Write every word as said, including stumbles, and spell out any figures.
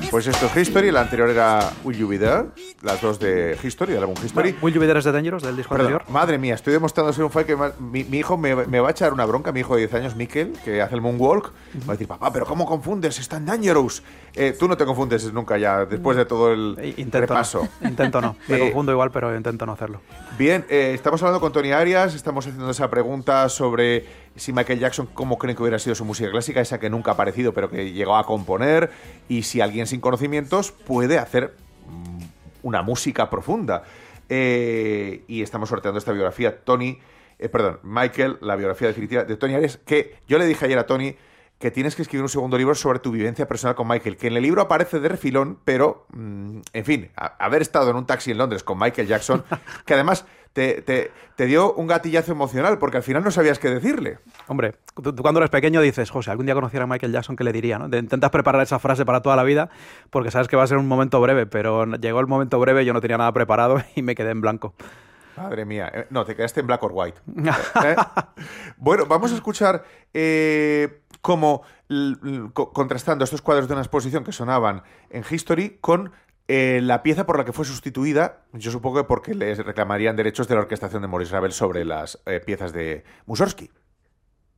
Pues esto es History, la anterior era Will You Be There, las dos de History, del álbum History. Will You Be There es de Dangerous, del disco Perdón, anterior. madre mía, estoy demostrando ser un fan que ma- mi, mi hijo me, me va a echar una bronca, mi hijo de diez años, Mikel, que hace el Moonwalk, uh-huh. va a decir, papá, pero ¿cómo confundes? Está en Dangerous. Eh, tú no te confundes nunca ya, después de todo el intento repaso. No. Intento no, me eh, confundo igual, pero intento no hacerlo. Bien, eh, estamos hablando con Tony Arias, estamos haciendo esa pregunta sobre si Michael Jackson, cómo creen que hubiera sido su música clásica, esa que nunca ha aparecido, pero que llegó a componer, y si alguien sin conocimientos puede hacer mm, una música profunda. Eh, y estamos sorteando esta biografía, Tony, eh, perdón, Michael, la biografía definitiva de Tony Arias, que yo le dije ayer a Tony que tienes que escribir un segundo libro sobre tu vivencia personal con Michael, que en el libro aparece de refilón, pero, mmm, en fin, a, haber estado en un taxi en Londres con Michael Jackson, que además te, te, te dio un gatillazo emocional, porque al final no sabías qué decirle. Hombre, tú, tú cuando eres pequeño dices, José, algún día conociera a Michael Jackson, ¿qué le diría? ¿No? Te intentas preparar esa frase para toda la vida, porque sabes que va a ser un momento breve, pero llegó el momento breve, yo no tenía nada preparado y me quedé en blanco. Madre mía. No, te quedaste en black or white. ¿Eh? Bueno, vamos a escuchar eh, cómo l- l- co- contrastando estos cuadros de una exposición que sonaban en History con eh, la pieza por la que fue sustituida, yo supongo que porque les reclamarían derechos de la orquestación de Maurice Ravel sobre las eh, piezas de Mussorgsky.